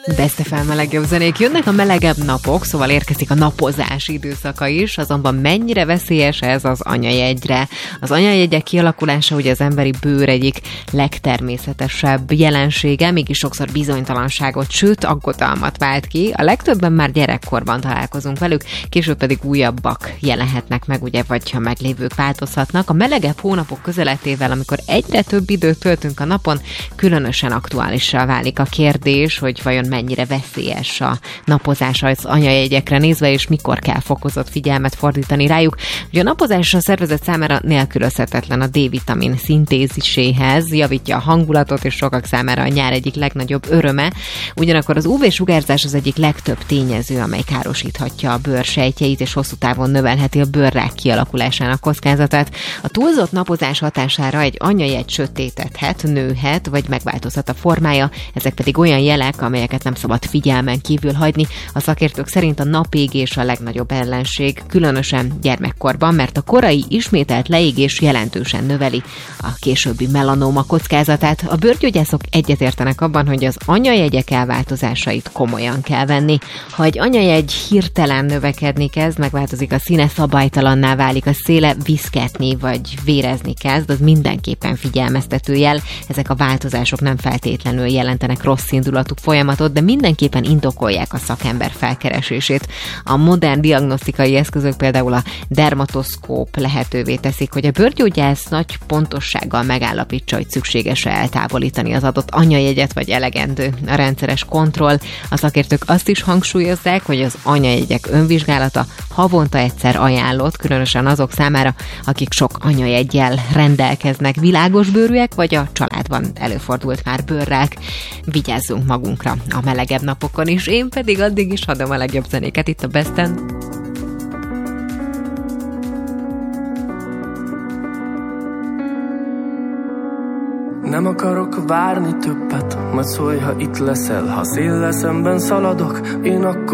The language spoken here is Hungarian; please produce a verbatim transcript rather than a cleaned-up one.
Best ef em a legjobb zenék. Jönnek a melegebb napok, szóval érkezik a napozás időszaka is, azonban mennyire veszélyes ez az anyajegyre. Az anyajegyek kialakulása ugye az emberi bőr egyik legtermészetesebb jelensége, mégis sokszor bizonytalanságot, sőt aggodalmat vált ki. A legtöbben már gyerekkorban találkozunk velük, később pedig újabbak jelenhetnek meg, ugye, vagy ha meglévők változhatnak. A melegebb hónapok közeletével, amikor egyre több időt töltünk a napon, különösen aktuálissá válik a kérdés, hogy vajon mennyire veszélyes a napozás az anyajegyekre nézve, és mikor kell fokozott figyelmet fordítani rájuk. Ugye a napozás a szervezet számára nélkülözhetetlen a D-vitamin szintéziséhez, javítja a hangulatot, és sokak számára a nyár egyik legnagyobb öröme. Ugyanakkor az ú vé-sugárzás az egyik legtöbb tényező, amely károsíthatja a bőr sejtjeit, és hosszú távon növelheti a bőrrák kialakulásának kockázatát. A túlzott napozás hatására egy anyajegy sötétedhet, nőhet, vagy megváltozhat a formája, ezek pedig olyan jelek, amelyeket nem szabad figyelmen kívül hagyni. A szakértők szerint a napégés a legnagyobb ellenség, különösen gyermekkorban, mert a korai ismételt leégés jelentősen növeli a későbbi melanóma kockázatát. A bőrgyógyászok egyetértenek abban, hogy az anyajegyek elváltozásait komolyan kell venni. Ha egy anyajegy hirtelen növekedni kezd, megváltozik a színe, szabálytalanná válik a széle, viszketni vagy vérezni kezd, az mindenképpen figyelmeztető jel. Ezek a változások nem feltétlenül jelentenek rossz indulatú folyamatot, de mindenképpen indokolják a szakember felkeresését. A modern diagnosztikai eszközök, például a dermatoszkóp lehetővé teszik, hogy a bőrgyógyász nagy pontossággal megállapítsa, hogy szükséges-e eltávolítani az adott anyajegyet, vagy elegendő a rendszeres kontroll. A szakértők azt is hangsúlyozzák, hogy az anyajegyek önvizsgálata havonta egyszer ajánlott, különösen azok számára, akik sok anyajeggyel rendelkeznek, világosbőrűek, vagy a családban előfordult már bőrrák. Vigyázzunk magunkra a melegebb napokon is, én pedig addig is adom a legjobb zenéket itt a Besten. Nem akarok várni többet, majd szólj, ha itt leszel. Ha széllel szemben szaladok, én akkor